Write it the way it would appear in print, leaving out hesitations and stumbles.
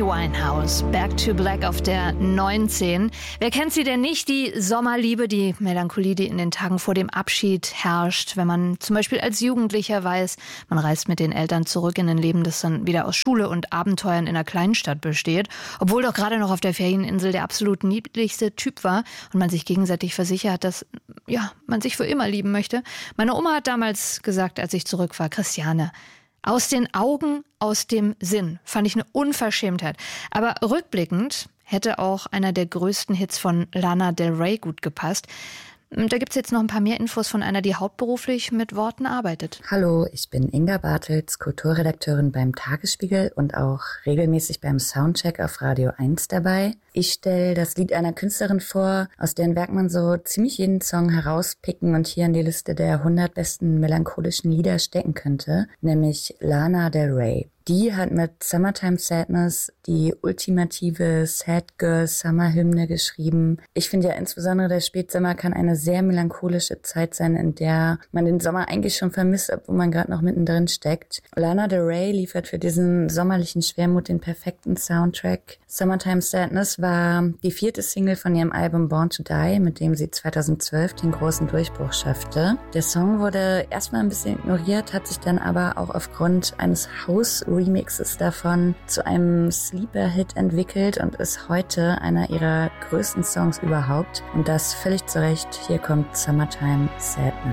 Winehouse, Back to Black auf der 19. Wer kennt sie denn nicht? Die Sommerliebe, die Melancholie, die in den Tagen vor dem Abschied herrscht. Wenn man zum Beispiel als Jugendlicher weiß, man reist mit den Eltern zurück in ein Leben, das dann wieder aus Schule und Abenteuern in einer Kleinstadt besteht. Obwohl doch gerade noch auf der Ferieninsel der absolut niedlichste Typ war und man sich gegenseitig versichert, dass man sich für immer lieben möchte. Meine Oma hat damals gesagt, als ich zurück war, Christiane, aus den Augen, aus dem Sinn. Fand ich eine Unverschämtheit. Aber rückblickend hätte auch einer der größten Hits von Lana Del Rey gut gepasst. Da gibt's jetzt noch ein paar mehr Infos von einer, die hauptberuflich mit Worten arbeitet. Hallo, ich bin Inga Bartels, Kulturredakteurin beim Tagesspiegel und auch regelmäßig beim Soundcheck auf Radio 1 dabei. Ich stelle das Lied einer Künstlerin vor, aus deren Werk man so ziemlich jeden Song herauspicken und hier in die Liste der 100 besten melancholischen Lieder stecken könnte, nämlich Lana Del Rey. Die hat mit Summertime Sadness die ultimative Sad Girl Summer Hymne geschrieben. Ich finde ja insbesondere der Spätsommer kann eine sehr melancholische Zeit sein, in der man den Sommer eigentlich schon vermisst, obwohl man gerade noch mittendrin steckt. Lana Del Rey liefert für diesen sommerlichen Schwermut den perfekten Soundtrack. Summertime Sadness war die 4. Single von ihrem Album Born to Die, mit dem sie 2012 den großen Durchbruch schaffte. Der Song wurde erstmal ein bisschen ignoriert, hat sich dann aber auch aufgrund eines House-Remixes davon zu einem Sleeper-Hit entwickelt und ist heute einer ihrer größten Songs überhaupt. Und das völlig zu Recht. Hier kommt Summertime Sadness.